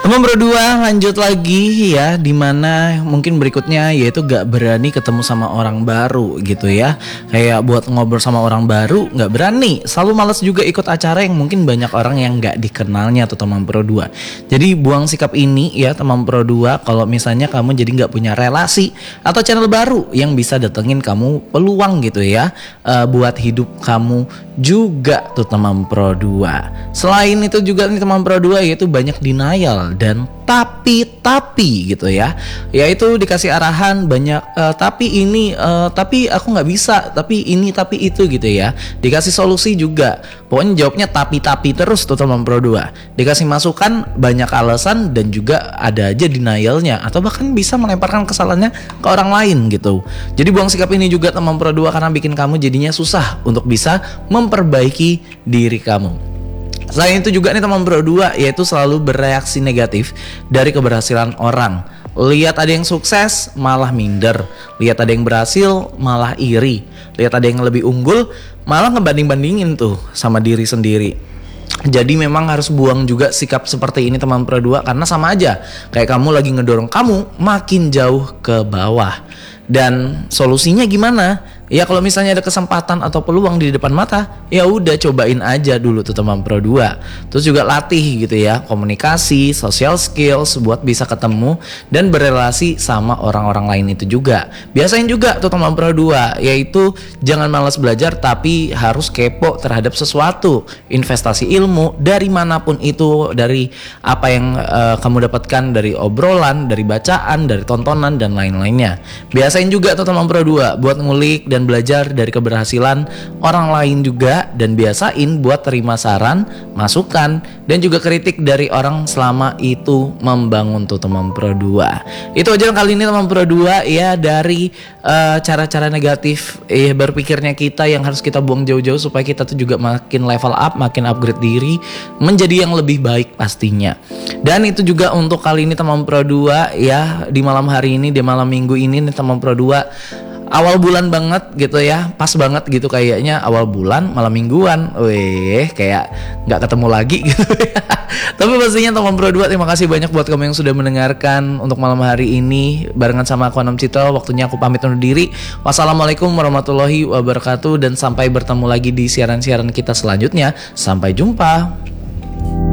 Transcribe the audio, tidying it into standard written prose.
Teman berdua lanjut lagi ya, dimana mungkin berikutnya yaitu gak berani ketemu sama orang baru gitu ya. Kayak buat ngobrol sama orang baru gak berani, selalu malas juga ikut acara yang mungkin banyak orang yang gak dikenalnya tuh teman berdua. Jadi buang sikap ini ya teman berdua. Kalau misalnya kamu jadi gak punya relasi atau channel baru yang bisa datengin kamu peluang gitu ya, buat hidup kamu juga tuh teman berdua. Selain itu juga nih teman berdua, yaitu banyak denial dan tapi gitu ya, yaitu dikasih arahan banyak tapi ini tapi aku nggak bisa, tapi ini tapi itu gitu ya. Dikasih solusi juga, pokoknya jawabnya tapi terus tuh teman berdua. Dikasih masukan banyak alasan dan juga ada aja denialnya, atau bahkan bisa melemparkan kesalahannya ke orang lain gitu. Jadi buang sikap ini juga teman berdua, karena bikin kamu jadinya susah untuk bisa memperbaiki diri kamu. Selain itu juga nih teman berdua, yaitu selalu bereaksi negatif dari keberhasilan orang. Lihat ada yang sukses malah minder, lihat ada yang berhasil malah iri, lihat ada yang lebih unggul malah ngebanding-bandingin tuh sama diri sendiri. Jadi memang harus buang juga sikap seperti ini teman berdua, karena sama aja kayak kamu lagi ngedorong kamu makin jauh ke bawah. Dan solusinya gimana? Ya kalau misalnya ada kesempatan atau peluang di depan mata, ya udah cobain aja dulu tuh teman berdua. Terus juga latih gitu ya, komunikasi, social skills buat bisa ketemu dan berelasi sama orang-orang lain itu juga. Biasain juga tuh teman berdua, yaitu jangan malas belajar tapi harus kepo terhadap sesuatu. Investasi ilmu dari manapun itu, dari apa yang kamu dapatkan dari obrolan, dari bacaan, dari tontonan dan lain-lainnya. Biasain juga tuh teman berdua buat ngulik dan belajar dari keberhasilan orang lain juga, dan biasain buat terima saran, masukan dan juga kritik dari orang selama itu membangun tuh teman berdua. Itu aja kali ini teman berdua ya, dari cara-cara negatif berpikirnya kita yang harus kita buang jauh-jauh supaya kita tuh juga makin level up, makin upgrade diri menjadi yang lebih baik pastinya. Dan itu juga untuk kali ini teman berdua ya, di malam hari ini, di malam minggu ini nih teman berdua. Awal bulan banget gitu ya, pas banget gitu kayaknya awal bulan malam mingguan, kayak nggak ketemu lagi gitu ya. Tapi pastinya teman berdua, terima kasih banyak buat kamu yang sudah mendengarkan untuk malam hari ini barengan sama aku Anam Cito. Waktunya aku pamit undur diri. Wassalamualaikum warahmatullahi wabarakatuh, dan sampai bertemu lagi di siaran-siaran kita selanjutnya. Sampai jumpa.